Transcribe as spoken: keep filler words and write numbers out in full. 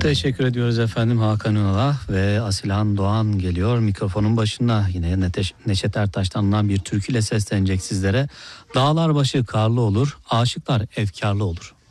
Teşekkür ediyoruz efendim. Hakan Ünal'a ve Asilan Doğan geliyor mikrofonun başına. Yine Neteş, Neşet Ertaş'tan alınan bir türküyle seslenecek sizlere. Dağlar başı karlı olur, aşıklar efkarlı olur.